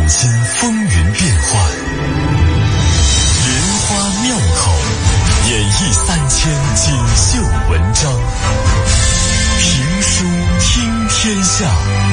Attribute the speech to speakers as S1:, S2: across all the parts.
S1: 经风云变幻，莲花妙口，演绎3000锦绣文章，评书听天下。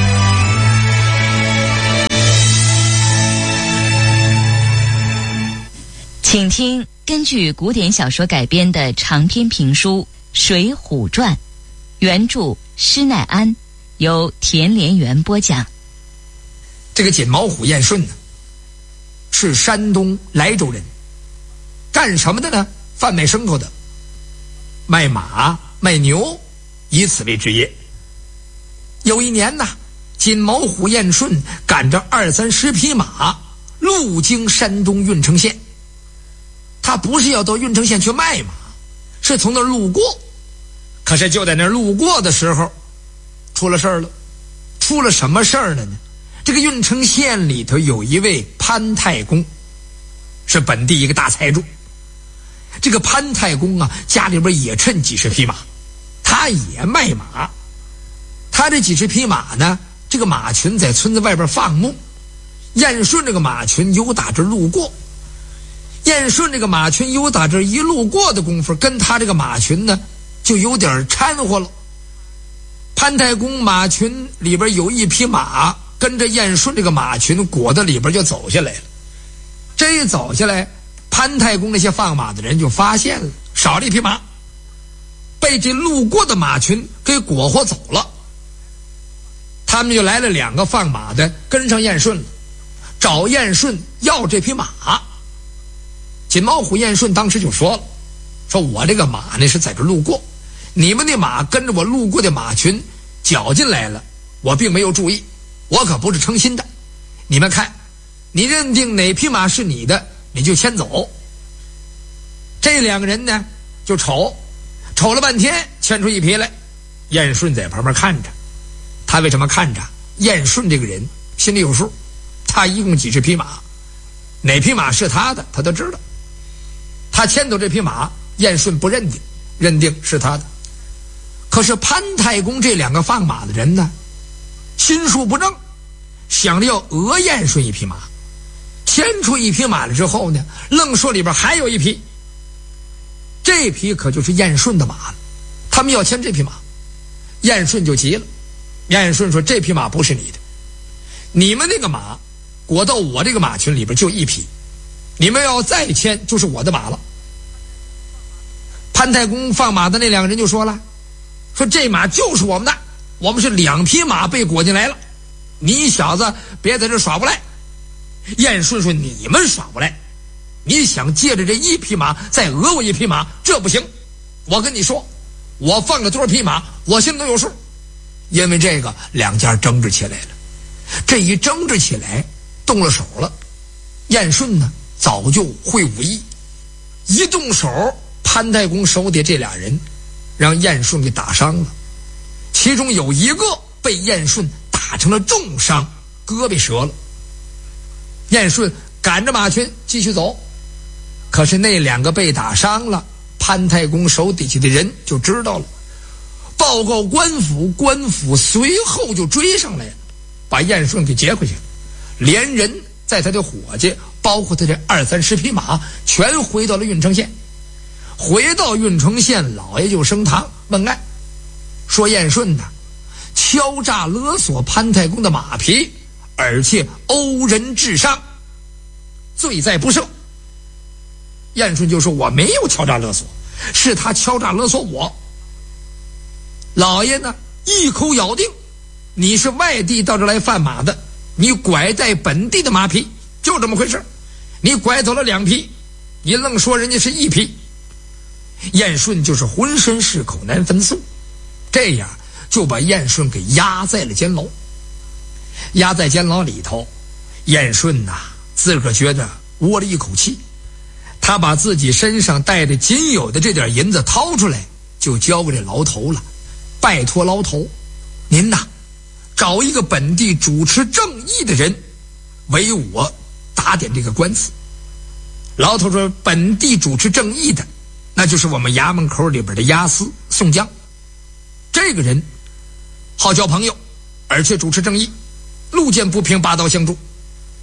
S2: 请听根据古典小说改编的长篇评书《水浒传》，原著施耐庵，由田连元播讲。
S3: 这个锦毛虎燕顺呢，是山东莱州人，干什么的呢？贩卖牲口的，卖马卖牛，以此为职业。有一年呢，锦毛虎燕顺赶着20-30匹马路经山东郓城县。他不是要到郓城县去卖马，是从那儿路过。可是就在那儿路过的时候，出了事儿了。出了什么事儿了呢？这个郓城县里头有一位潘太公，是本地一个大财主。这个潘太公啊，家里边也趁几十匹马，他也卖马。他这几十匹马呢，这个马群在村子外边放牧。燕顺这个马群由打这路过，燕顺这个马群由打这一路过的功夫，跟他这个马群呢就有点掺和了。潘太公马群里边有一匹马跟着燕顺这个马群裹在里边就走下来了。这一走下来，潘太公那些放马的人就发现了少了一匹马，被这路过的马群给裹活走了。他们就来了2个放马的跟上燕顺了，找燕顺要这匹马。锦毛虎燕顺当时就说了，说我这个马呢是在这路过，你们的马跟着我路过的马群搅进来了，我并没有注意，我可不是诚心的。你们看，你认定哪匹马是你的，你就牵走。这2个人呢就瞅了半天，牵出一匹来。燕顺在旁边看着，他为什么看着？燕顺这个人心里有数，他一共几十匹马，哪匹马是他的他都知道。他牵走这匹马，燕顺不认定，认定是他的。可是潘太公这2个放马的人呢，心术不正，想着要讹燕顺一匹马。牵出一匹马来之后呢，愣说里边还有一匹，这匹可就是燕顺的马了。他们要牵这匹马，燕顺就急了。燕顺说，这匹马不是你的，你们那个马裹到我这个马群里边就一匹，你们要再牵就是我的马了。潘太公放马的那2个人就说了，说这马就是我们的，我们是2匹马被裹进来了，你小子别在这耍不赖。燕顺说，你们耍不赖，你想借着这1匹马再讹我1匹马，这不行。我跟你说，我放了多少匹马我心里都有数。因为这个2家争执起来了，这一争执起来动了手了。燕顺呢早就会武艺，一动手，潘太公手底这2人让燕顺给打伤了，其中有一个被燕顺打成了重伤，胳膊折了。燕顺赶着马群继续走，可是那2个被打伤了，潘太公手底下的人就知道了，报告官府，官府随后就追上来了，把燕顺给劫回去了，连人在他的伙计，包括他这20-30匹马，全回到了郓城县。回到郓城县，老爷就升堂问案，说燕顺呐敲诈勒索潘太公的马匹，而且殴人致伤，罪在不赦。燕顺就说，我没有敲诈勒索，是他敲诈勒索我。老爷呢一口咬定，你是外地到这来贩马的，你拐带本地的马匹，就这么回事。你拐走了2匹，你愣说人家是1匹。燕顺就是浑身是口难分诉，这样就把燕顺给押在了监牢。押在监牢里头，燕顺呐自个儿觉得窝了一口气，他把自己身上带的仅有的这点银子掏出来，就交给这牢头了。拜托牢头，您呐找一个本地主持正义的人为我打点这个官司。牢头说，本地主持正义的那就是我们衙门口里边的押司宋江。这个人好交朋友，而且主持正义，路见不平拔刀相助。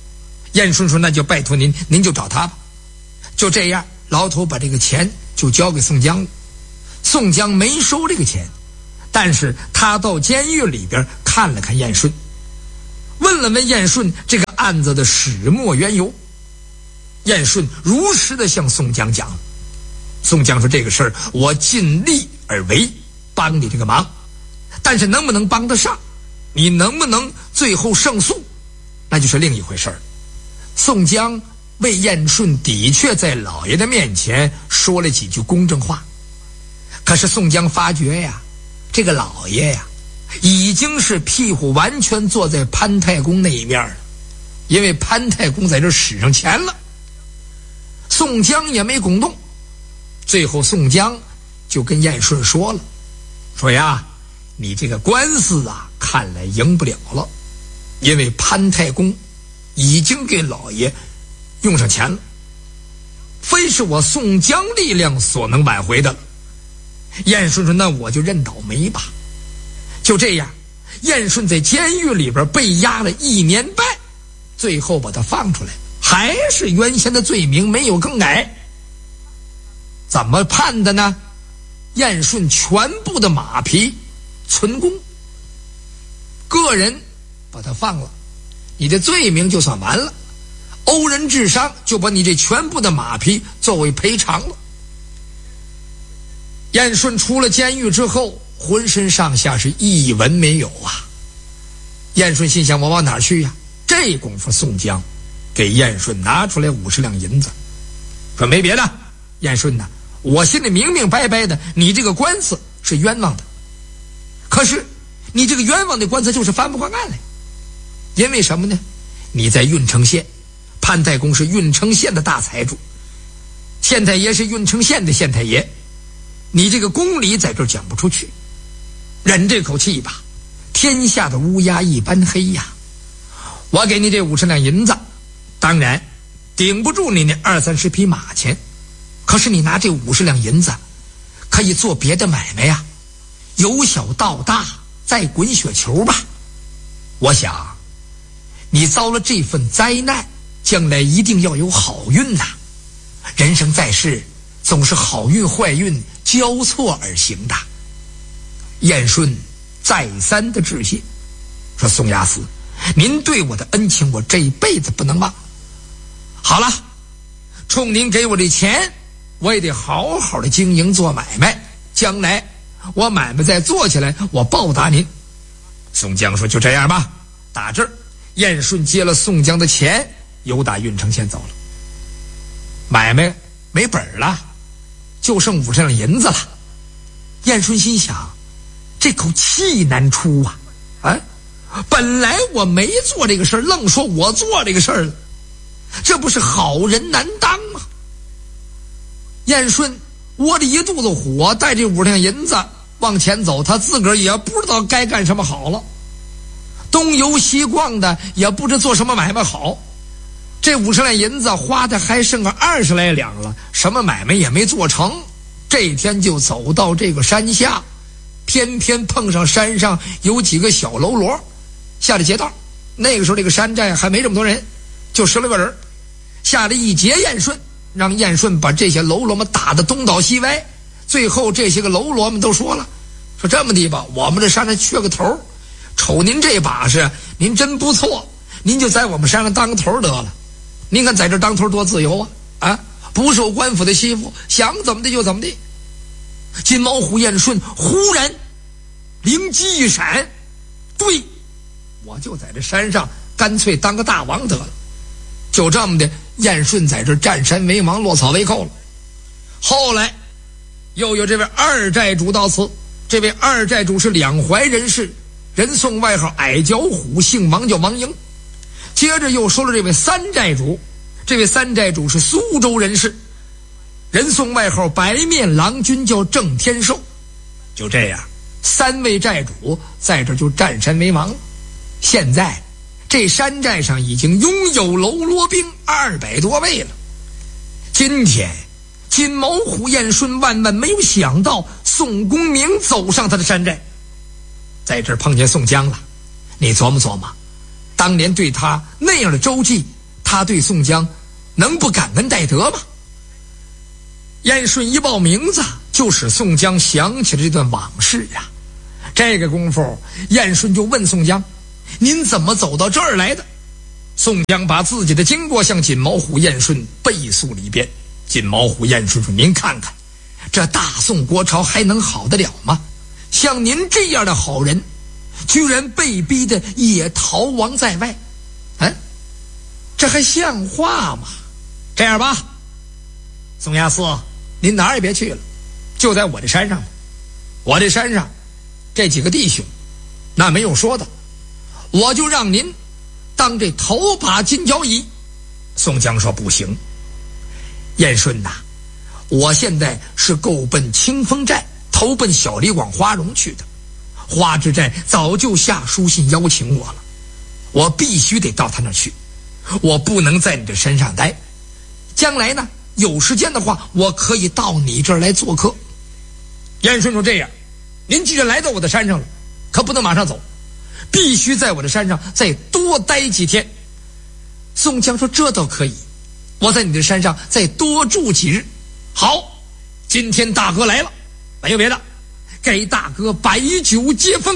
S3: 燕顺说那就拜托您，您就找他吧。就这样，牢头把这个钱就交给宋江了。宋江没收这个钱，但是他到监狱里边看了看燕顺，问了问燕顺这个案子的始末缘由。燕顺如实的向宋江讲。宋江说这个事儿我尽力而为，帮你这个忙，但是能不能帮得上，你能不能最后胜诉，那就是另一回事儿。宋江为燕顺的确在老爷的面前说了几句公正话，可是宋江发觉呀，这个老爷呀已经是屁股完全坐在潘太公那一面了，因为潘太公在这使上钱了。宋江也没拱动，最后宋江就跟燕顺说了，说呀，你这个官司啊看来赢不了了，因为潘太公已经给老爷用上钱了，非是我宋江力量所能挽回的了。燕顺说那我就认倒霉吧。就这样，燕顺在监狱里边被押了1年半，最后把他放出来，还是原先的罪名没有更改。怎么判的呢？燕顺全部的马匹存公，个人把他放了，你的罪名就算完了，欧人治伤就把你这全部的马匹作为赔偿了。燕顺出了监狱之后，浑身上下是一文没有啊。燕顺心想，我往哪儿去呀？这功夫宋江给燕顺拿出来50两银子，说没别的，燕顺呐，我心里明明白白的，你这个官司是冤枉的，可是你这个冤枉的官司就是翻不过案来。因为什么呢？你在郓城县，潘太公是郓城县的大财主，县太爷是郓城县的县太爷，你这个公理在这儿讲不出去，忍这口气吧，天下的乌鸦一般黑呀。我给你这50两银子，当然顶不住你那20-30匹马钱，可是你拿这50两银子可以做别的买卖呀，由小到大再滚雪球吧。我想你遭了这份灾难，将来一定要有好运呐。人生在世，总是好运坏运交错而行的。燕顺再三的致谢，说宋押司，您对我的恩情我这一辈子不能忘。好了，冲您给我这钱，我也得好好的经营做买卖，将来我买卖再做起来，我报答您。宋江说就这样吧。打这儿，燕顺接了宋江的钱，由打郓城县走了。买卖没本了，就剩50两银子了。燕顺心想，这口气难出啊！本来我没做这个事儿，愣说我做这个事儿了，这不是好人难当吗？燕顺窝着一肚子火，带这50两银子往前走，他自个儿也不知道该干什么好了，东游西逛的也不知做什么买卖好。这50两银子花的还剩个20来两了，什么买卖也没做成。这天就走到这个山下，偏偏碰上山上有几个小喽啰下来劫道。那个时候这个山寨还没这么多人，就10来个人下来一劫燕顺，让燕顺把这些喽啰们打得东倒西歪。最后这些个喽啰们都说了，说这么的吧，我们这山上缺个头，瞅您这把式，您真不错，您就在我们山上当个头得了。您看在这当头多自由啊！不受官府的欺负，想怎么的就怎么的。金毛虎燕顺忽然灵机一闪，对，我就在这山上干脆当个大王得了。就这么的，燕顺在这占山为王，落草为寇了。后来又有这位二寨主到此，这位二寨主是两淮人士，人送外号矮脚虎，姓王叫王英。接着又说了这位三寨主，这位三寨主是苏州人士，人送外号白面郎君，叫郑天寿。就这样3位寨主在这就占山为王。现在这山寨上已经拥有喽啰兵200多位了。今天金毛虎燕顺万万没有想到宋公明走上他的山寨，在这儿碰见宋江了。你琢磨琢磨，当年对他那样的周济， 他对宋江能不感恩戴德吗？燕顺一报名字，就使宋江想起了这段往事啊。这个功夫，燕顺就问宋江：“您怎么走到这儿来的？”宋江把自己的经过向锦毛虎燕顺背述了一遍。锦毛虎燕顺说：“您看看，这大宋国朝还能好得了吗？像您这样的好人，居然被逼的也逃亡在外，这还像话吗？这样吧，宋押司，您哪儿也别去了，就在我这山上吧。我这山上这几个弟兄，那没有说的，我就让您当这头把金交椅。”宋江说：“不行，燕顺呐，我现在是够奔清风寨，投奔小李广花荣去的。花之寨早就下书信邀请我了，我必须得到他那儿去，我不能在你这山上待。将来呢，有时间的话，我可以到你这儿来做客。”燕顺说：“这样，您既然来到我的山上了，可不能马上走，必须在我的山上再多待几天。”宋江说：“这倒可以，我在你的山上再多住几日。好，今天大哥来了，没有别的，给大哥摆酒接风。”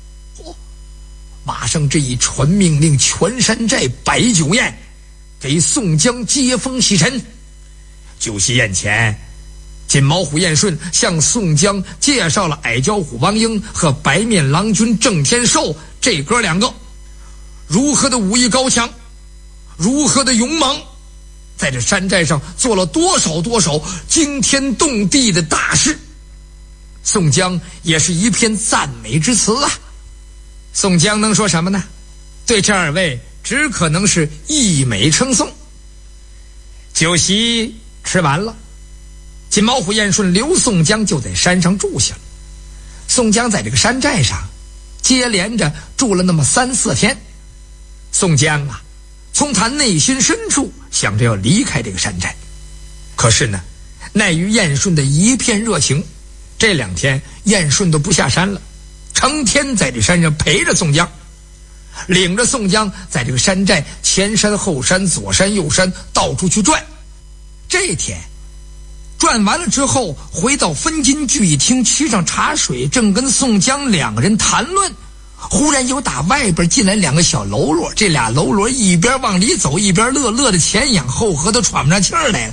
S3: 马上这一传命令，全山寨摆酒宴，给宋江接风洗尘。酒席宴前，锦毛虎燕顺向宋江介绍了矮脚虎王英和白面郎君郑天寿这哥两个如何的武艺高强，如何的勇猛，在这山寨上做了多少惊天动地的大事。宋江也是一片赞美之词啊。宋江能说什么呢？对这二位只可能是溢美称颂。酒席吃完了，锦毛虎燕顺留宋江就在山上住下了。宋江在这个山寨上接连着住了那么3、4天。宋江啊，从他内心深处想着要离开这个山寨，可是呢，奈于燕顺的一片热情，这2天燕顺都不下山了，成天在这山上陪着宋江，领着宋江在这个山寨前山后山左山右山到处去转。这天转完了之后，回到分金聚义厅沏上茶水，正跟宋江2个人谈论，忽然有打外边进来2个小喽啰，这俩喽啰一边往里走一边乐得前仰后合，都喘不上气儿来了。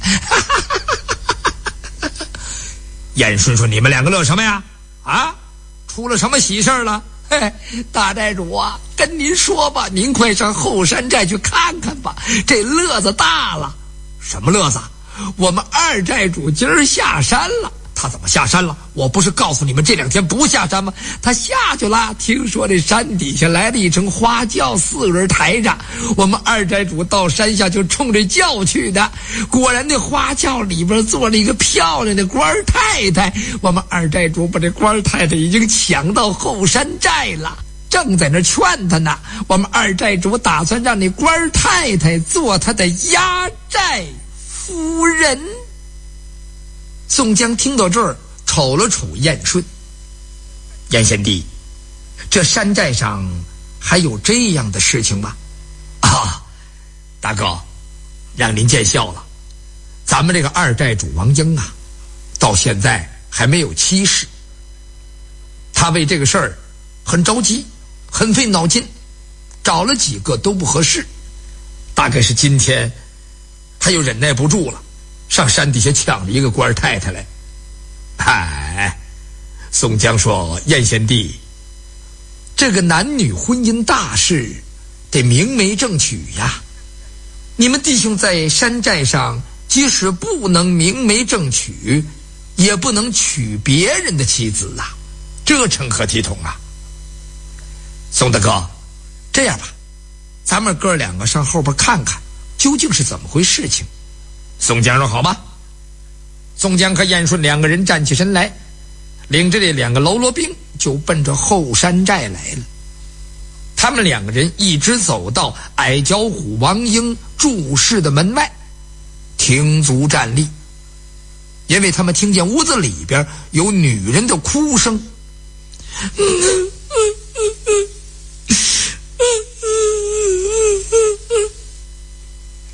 S3: 燕顺说：“你们2个乐什么呀？啊，出了什么喜事了？”“嘿，大寨主啊，跟您说吧，您快上后山寨去看看吧，这乐子大了。”“什么乐子？”“我们2寨主今儿下山了。”“他怎么下山了？我不是告诉你们这2天不下山吗？他下去了。听说这山底下来了一乘花轿，4个人抬着，我们2寨主到山下就冲着轿去的。果然那花轿里边坐了一个漂亮的官太太，我们2寨主把这官太太已经抢到后山寨了，正在那劝他呢。我们2寨主打算让那官太太做他的压寨夫人。”宋江听到这儿，瞅了瞅燕顺：“燕贤弟，这山寨上还有这样的事情吗？”“啊，大哥，让您见笑了。咱们这个2寨主王英啊，到现在还没有妻室。他为这个事儿很着急，很费脑筋，找了几个都不合适。大概是今天他又忍耐不住了，上山底下抢了一个官太太来。”“哎，宋江说：“燕贤弟，这个男女婚姻大事得明媒正娶呀。你们弟兄在山寨上，即使不能明媒正娶，也不能娶别人的妻子啊，这成何体统啊？”“宋大哥，这样吧，咱们哥2个上后边看看究竟是怎么回事情。”宋江说：“好吧。”宋江和燕顺2个人站起身来，领着这2个喽啰兵就奔着后山寨来了。他们2个人一直走到矮脚虎王英住室的门外，停足站立，因为他们听见屋子里边有女人的哭声。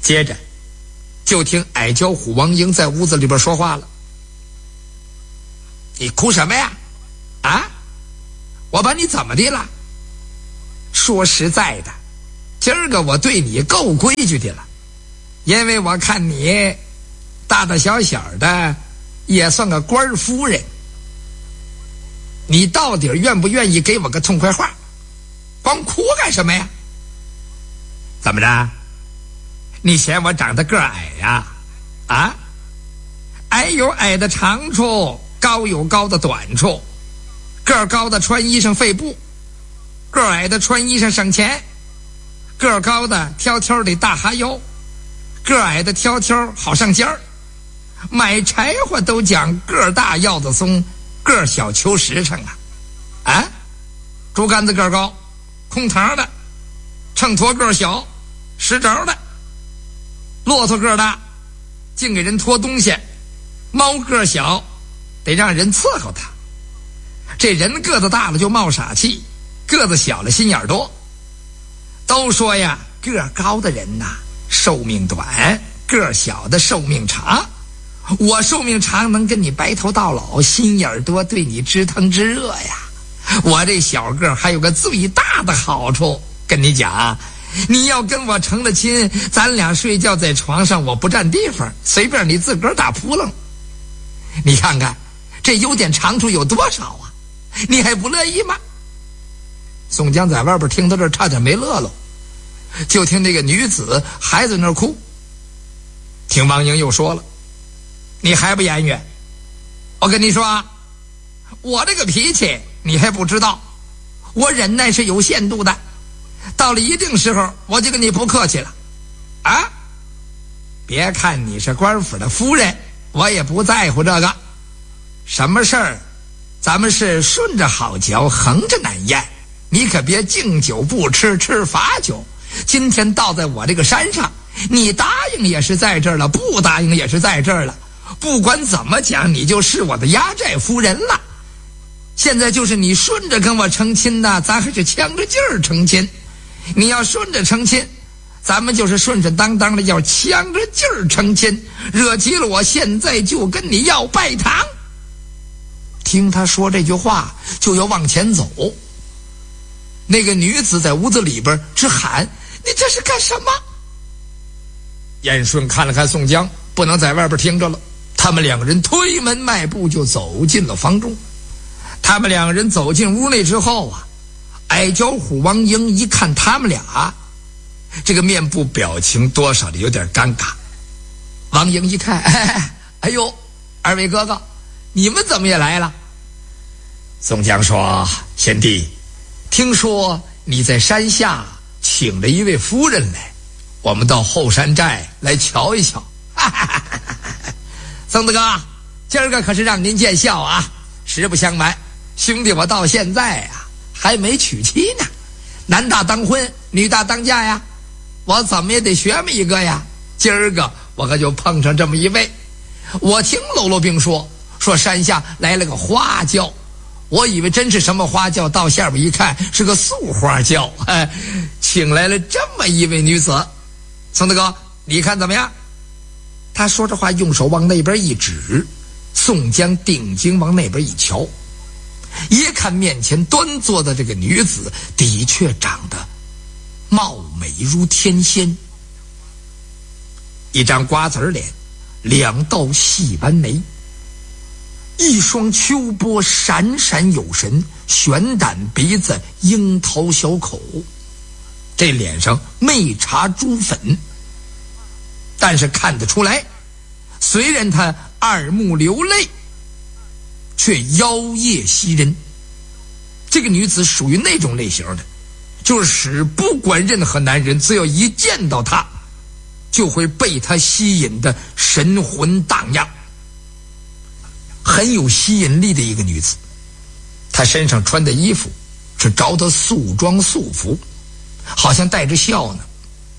S3: 接着就听矮脚虎王英在屋子里边说话了：“你哭什么呀？啊？我把你怎么的了？说实在的，今儿个我对你够规矩的了，因为我看你大大小小的也算个官夫人，你到底愿不愿意给我个痛快话？光哭干什么呀？怎么着？你嫌我长得个矮呀？啊？矮有矮的长处，高有高的短处。个高的穿衣裳费布，个矮的穿衣裳省钱。个高的挑挑的大哈腰，个矮的挑挑好上尖儿。买柴火都讲个大要子松，个小求实诚啊！啊，竹竿子个高，空膛的；秤砣个小，实着的；骆驼个大，净给人拖东西；猫个小，得让人伺候它。这人个子大了就冒傻气，个子小了心眼多。都说呀，个高的人呐，寿命短；个小的寿命长。我寿命长，能跟你白头到老，心眼多，对你知疼知热呀。我这小个还有个最大的好处，跟你讲，你要跟我成了亲，咱俩睡觉在床上，我不占地方，随便你自个儿打扑棱。你看看这优点长处有多少啊？你还不乐意吗？宋江在外边听到这儿差点没乐喽，就听那个女子还在那儿哭。听王英又说了：“你还不言语？我跟你说啊，我这个脾气你还不知道，我忍耐是有限度的，到了一定时候我就跟你不客气了。啊，别看你是官府的夫人，我也不在乎这个。什么事儿咱们是顺着好嚼，横着难咽，你可别敬酒不吃，吃罚酒。今天倒在我这个山上，你答应也是在这儿了，不答应也是在这儿了，不管怎么讲，你就是我的压寨夫人了。现在就是你顺着跟我成亲呢，咱还是呛着劲儿成亲。你要顺着成亲，咱们就是顺顺当当的要呛着劲儿成亲，惹急了我现在就跟你要拜堂。听他说这句话就要往前走，那个女子在屋子里边直喊：“你这是干什么？”燕顺看了看宋江，不能在外边听着了，他们两个人推门迈步就走进了房中。他们两个人走进屋内之后啊，矮脚虎王英一看他们俩，这个面部表情多少的有点尴尬。王英一看，哎呦，二位哥哥，你们怎么也来了？宋江说：“贤弟，听说你在山下请了一位夫人来，我们到后山寨来瞧一瞧。”宋大哥，今儿个可是让您见笑啊！实不相瞒，兄弟我到现在啊还没娶妻呢，男大当婚，女大当嫁呀，我怎么也得学么一个呀。今儿个我可就碰上这么一位，我听喽啰兵说山下来了个花轿，我以为真是什么花轿，到下边一看是个素花轿，请来了这么一位女子。宋大哥，你看怎么样？他说这话，用手往那边一指，宋江定睛往那边一瞧，一看面前端坐的这个女子，的确长得貌美如天仙，一张瓜子脸，两道细弯眉，一双秋波闪闪有神，悬胆鼻子，樱桃小口，这脸上没擦朱粉，但是看得出来，虽然他二目流泪，却妖冶袭人。这个女子属于那种类型的，就是使不管任何男人，只要一见到她，就会被她吸引的神魂荡漾，很有吸引力的一个女子。她身上穿的衣服是着的素装素服，好像带着笑呢。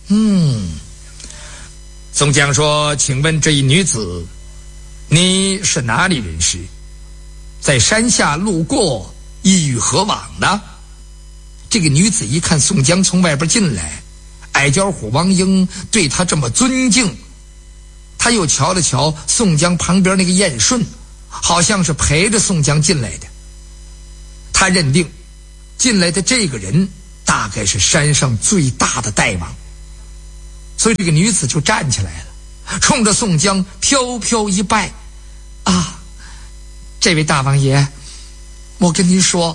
S3: 宋江说：“请问这一女子，你是哪里人士？在山下路过，意欲何往呢？”这个女子一看宋江从外边进来， 矮脚虎王英对他这么尊敬，他又瞧了瞧宋江旁边那个燕顺，好像是陪着宋江进来的。他认定进来的这个人大概是山上最大的大王，所以这个女子就站起来了，冲着宋江飘飘一拜：啊，这位大王爷，我跟您说，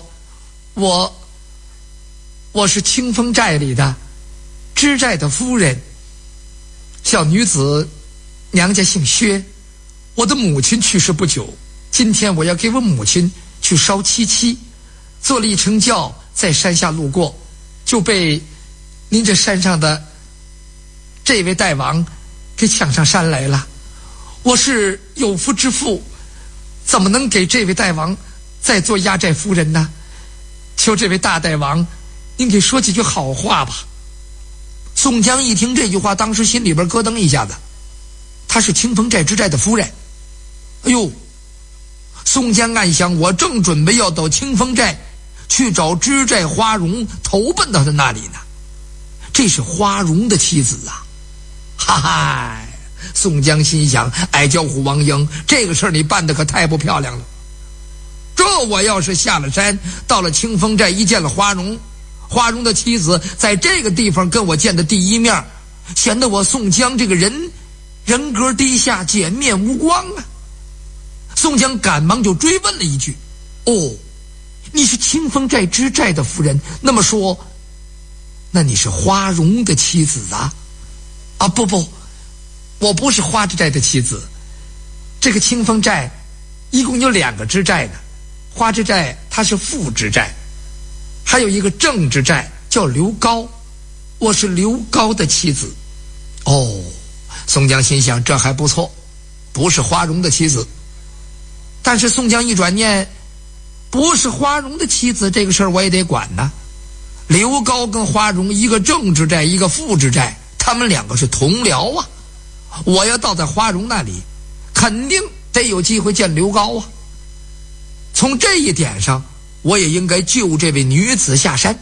S3: 我是清风寨里的知寨的夫人，小女子娘家姓薛，我的母亲去世不久，今天我要给我母亲去烧七，坐了一乘轿在山下路过，就被您这山上的这位大王给抢上山来了。我是有夫之妇，怎么能给这位大王再做压寨夫人呢？求这位大大王您给说几句好话吧。宋江一听这句话，当时心里边咯噔一下子，她是清风寨知寨的夫人。哎呦，宋江暗想，我正准备要到清风寨去找知寨花荣投奔到他那里呢，这是花荣的妻子啊！哈哈，宋江心想，矮脚虎王英，这个事儿你办得可太不漂亮了。这我要是下了山，到了清风寨，一见了花荣，花荣的妻子在这个地方跟我见的第一面，显得我宋江这个人格低下，颜面无光啊！宋江赶忙就追问了一句：哦，你是清风寨知寨的夫人，那么说那你是花荣的妻子啊？啊，不，我不是花知寨的妻子。这个清风寨一共有2个知寨呢，花知寨它是副知寨，还有一个正知寨叫刘高，我是刘高的妻子。哦，宋江心想，这还不错，不是花荣的妻子。但是宋江一转念，不是花荣的妻子，这个事儿我也得管呢。刘高跟花荣，一个正知寨，一个副知寨，他们2个是同僚啊。我要到在花荣那里，肯定得有机会见刘高啊。从这一点上，我也应该救这位女子下山。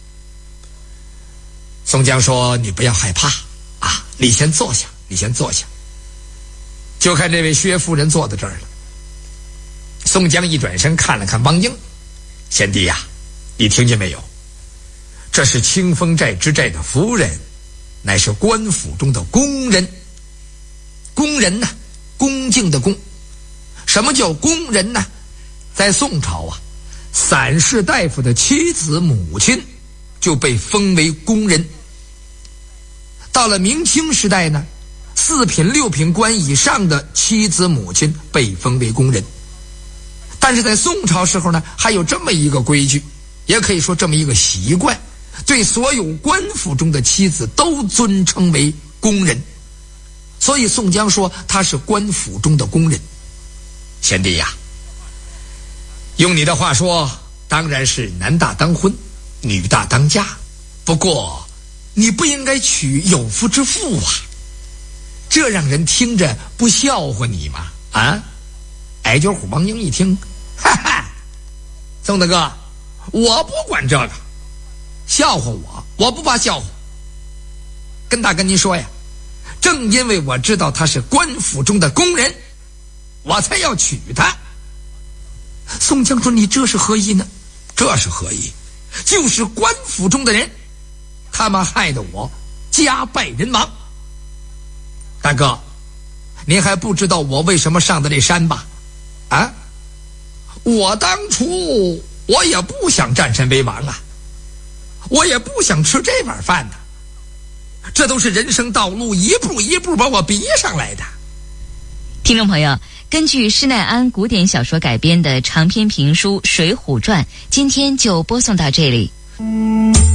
S3: 宋江说：“你不要害怕啊，你先坐下，你先坐下。”就看这位薛夫人坐在这儿了。宋江一转身看了看王英：“贤弟呀，你听见没有？这是清风寨知寨的夫人，乃是官府中的宫人。宫人呢，恭敬的恭。什么叫宫人呢？在宋朝啊，散士大夫的妻子母亲就被封为宫人。到了明清时代呢，4品6品官以上的妻子母亲被封为宫人。但是在宋朝时候呢，还有这么一个规矩，也可以说这么一个习惯，对所有官府中的妻子都尊称为宫人。所以宋江说他是官府中的宫人。贤弟呀，用你的话说，当然是男大当婚，女大当嫁，不过你不应该娶有夫之妇啊，这让人听着不笑话你吗？啊！矮脚虎王英一听，哈哈，宋大哥，我不管这个，笑话我不怕笑话。跟大哥您说呀，正因为我知道他是官府中的宫人，我才要娶她。宋江说：“你这是何意呢？”这是何意？就是官府中的人，他们害得我家败人亡。大哥，您还不知道我为什么上的这山吧？啊，我当初我也不想占山为王啊，我也不想吃这碗饭呢。这都是人生道路一步一步把我逼上来的。
S2: 听众朋友，根据施耐庵古典小说改编的长篇评书《水浒传》，今天就播送到这里。